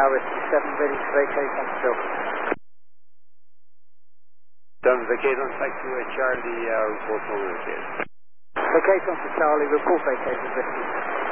Tower Whiskey 7, ready to vacate on still. Done, vacate on site to Charlie, report over vacate. Vacate on to Charlie, report vacated Whiskey.